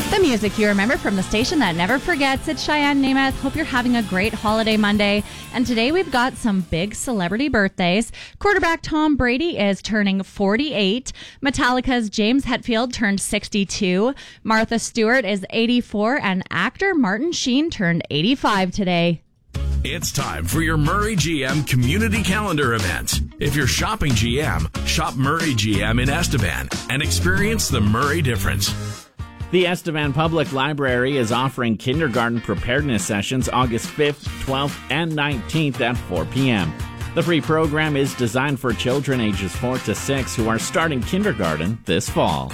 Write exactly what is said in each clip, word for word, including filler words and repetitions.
The music you remember from the station that never forgets. It's Cheyenne Namath. Hope you're having a great holiday Monday. And today we've got some big celebrity birthdays. Quarterback Tom Brady is turning forty-eight. Metallica's James Hetfield turned sixty-two. Martha Stewart is eighty-four. And actor Martin Sheen turned eighty-five today. It's time for your Murray G M Community Calendar event. If you're shopping G M, shop Murray G M in Estevan and experience the Murray difference. The Estevan Public Library is offering kindergarten preparedness sessions August fifth, twelfth, and nineteenth at four p.m. The free program is designed for children ages four to six who are starting kindergarten this fall.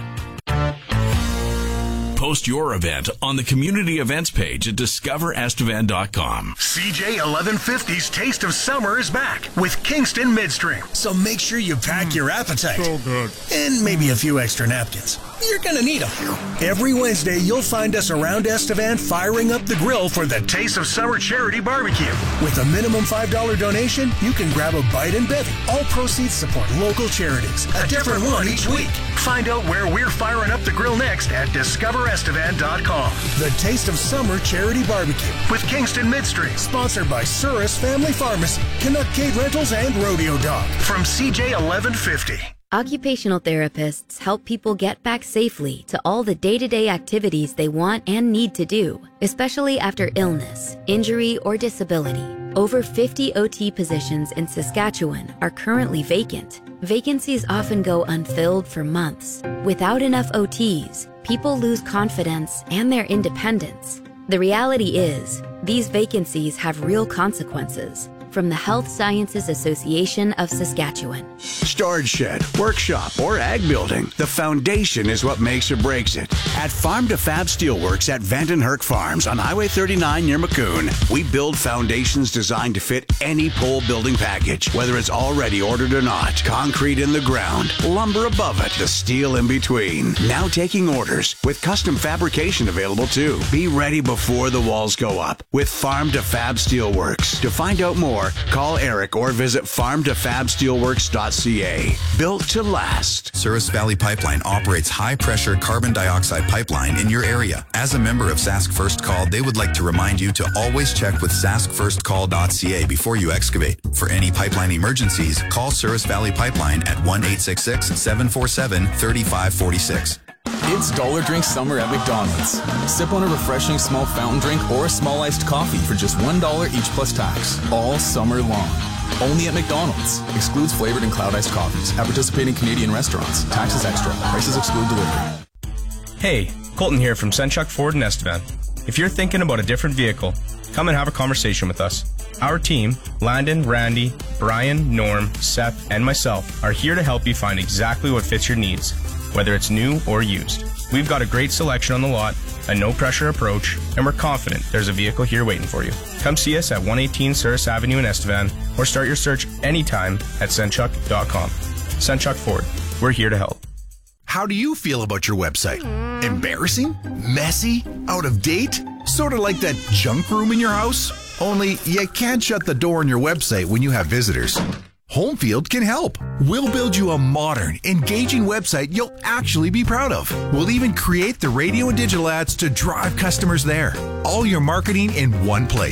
Post your event on the community events page at discover estevan dot com. C J eleven fifty's Taste of Summer is back with Kingston Midstream. So make sure you pack mm, your appetite. So good. And maybe a few extra napkins. You're going to need them. Every Wednesday, you'll find us around Estevan firing up the grill for the Taste of Summer Charity Barbecue. With a minimum five dollars donation, you can grab a bite and bevy. All proceeds support local charities. A different one each week. Find out where we're firing up the grill next at discover estevan dot com. The Taste of Summer Charity Barbecue with Kingston Midstream. Sponsored by Surus Family Pharmacy, Canuck Cade Rentals, and Rodeo Dog. From C J eleven fifty. Occupational therapists help people get back safely to all the day-to-day activities they want and need to do, especially after illness, injury, or disability. Over fifty O T positions in Saskatchewan are currently vacant. Vacancies often go unfilled for months. Without enough O Ts, people lose confidence and their independence. The reality is, these vacancies have real consequences. From the Health Sciences Association of Saskatchewan. Storage shed, workshop, or ag building. The foundation is what makes or breaks it. At Farm to Fab Steelworks at Vandenherk Farms on Highway thirty-nine near Maccoon, we build foundations designed to fit any pole building package, whether it's already ordered or not. Concrete in the ground, lumber above it, the steel in between. Now taking orders with custom fabrication available too. Be ready before the walls go up with Farm to Fab Steelworks. To find out more, call Eric or visit farm to fab steelworks dot c a. Built to last. Souris Valley Pipeline operates high-pressure carbon dioxide pipeline in your area. As a member of Sask First Call, they would like to remind you to always check with sask first call dot c a before you excavate. For any pipeline emergencies, call Souris Valley Pipeline at one eight six six, seven four seven, three five four six. It's Dollar Drink Summer at McDonald's. Sip on a refreshing small fountain drink or a small iced coffee for just one dollar each plus tax, all summer long. Only at McDonald's. Excludes flavored and cloud iced coffees. At participating Canadian restaurants. Taxes extra. Prices exclude delivery. Hey, Colton here from Senchuk Ford in Estevan. If you're thinking about a different vehicle, come and have a conversation with us. Our team, Landon, Randy, Brian, Norm, Seth, and myself, are here to help you find exactly what fits your needs, whether it's new or used. We've got a great selection on the lot, a no-pressure approach, and we're confident there's a vehicle here waiting for you. Come see us at one eighteen Souris Avenue in Estevan, or start your search anytime at senchuk dot com. Senchuk Ford, we're here to help. How do you feel about your website? Embarrassing? Messy? Out of date? Sort of like that junk room in your house? Only you can't shut the door on your website when you have visitors. Homefield can help. We'll build you a modern, engaging website you'll actually be proud of. We'll even create the radio and digital ads to drive customers there. All your marketing in one place.